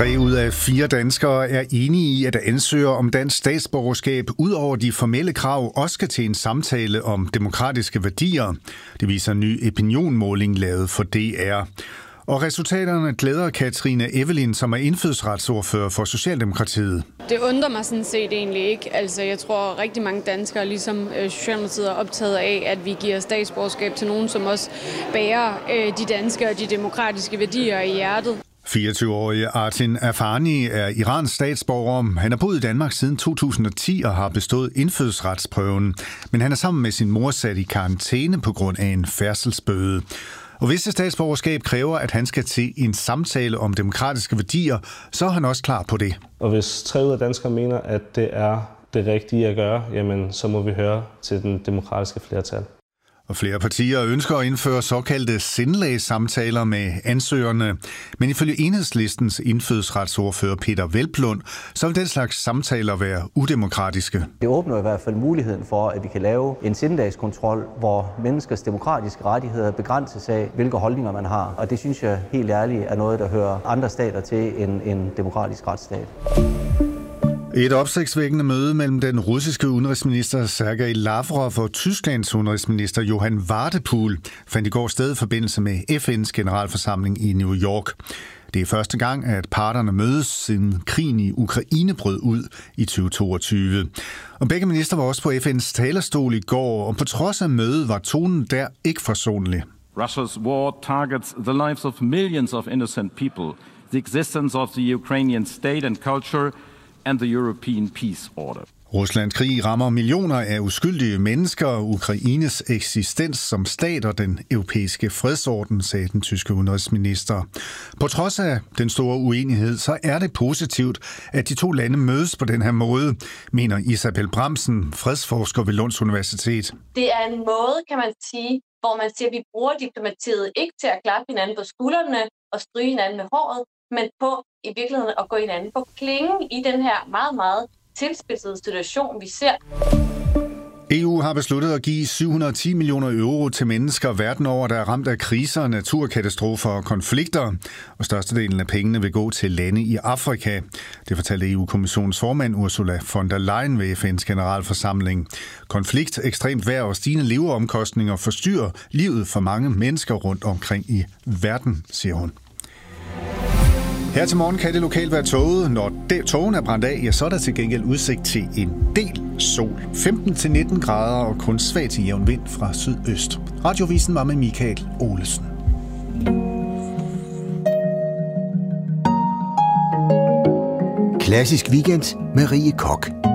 3 ud af 4 danskere er enige i, at ansøgere om dansk statsborgerskab ud over de formelle krav også skal til en samtale om demokratiske værdier. Det viser en ny opinionmåling lavet for DR. Og resultaterne glæder Katrine Evelyn, som er indfødsretsordfører for Socialdemokratiet. Det undrer mig sådan set egentlig ikke. Altså, jeg tror rigtig mange danskere, ligesom Socialdemokratiet, er optaget af, at vi giver statsborgerskab til nogen, som også bærer de danske og de demokratiske værdier i hjertet. 24-årige Artin Afani er Irans statsborger. Han har boet i Danmark siden 2010 og har bestået indfødsretsprøven. Men han er sammen med sin mor sat i karantæne på grund af en færdselsbøde. Og hvis det statsborgerskab kræver, at han skal til en samtale om demokratiske værdier, så er han også klar på det. Og hvis 3 ud af danskere mener, at det er det rigtige at gøre, jamen så må vi høre til den demokratiske flertal. Og flere partier ønsker at indføre såkaldte sindelagssamtaler med ansøgerne. Men ifølge Enhedslistens indfødsretsordfører Peter Velblund, så vil den slags samtaler være udemokratiske. Det åbner i hvert fald muligheden for, at vi kan lave en sindelagskontrol, hvor menneskers demokratiske rettigheder begrænses af, hvilke holdninger man har. Og det synes jeg helt ærligt er noget, der hører andre stater til end en demokratisk retsstat. Et opsigtsvækkende møde mellem den russiske udenrigsminister Sergej Lavrov og Tysklands udenrigsminister Johann Wadephul fandt i går sted i forbindelse med FN's generalforsamling i New York. Det er første gang, at parterne mødes, siden krigen i Ukraine brød ud i 2022. Og begge minister var også på FN's talerstol i går, og på trods af mødet var tonen der ikke forsonlig. Russia's war targets the lives of millions of innocent people, the existence of the Ukrainian state and culture, and the European peace order. Ruslands krig rammer millioner af uskyldige mennesker, Ukraines eksistens som stat og den europæiske fredsorden, sagde den tyske udenrigsminister. På trods af den store uenighed, så er det positivt, at de 2 lande mødes på den her måde, mener Isabel Bramsen, fredsforsker ved Lunds Universitet. Det er en måde, kan man sige, hvor man siger, at vi bruger diplomatiet ikke til at klappe hinanden på skuldrene og stryge hinanden med håret, men på i virkeligheden at gå hinanden på klingen i den her meget, meget tilspidsede situation, vi ser. EU har besluttet at give 710 millioner euro til mennesker verden over, der er ramt af kriser, naturkatastrofer og konflikter. Og størstedelen af pengene vil gå til lande i Afrika. Det fortalte EU-kommissionens formand Ursula von der Leyen ved FN's generalforsamling. Konflikt, ekstremt vejr og stigende leveomkostninger forstyrrer livet for mange mennesker rundt omkring i verden, siger hun. Her til morgen kan det lokalt være tåget. Når tågen er brændt af, ja, så er der til gengæld udsigt til en del sol. 15-19 grader og kun svag til jævn vind fra sydøst. Radiovisen var med Michael Olesen. Klassisk weekend med Rie Koch.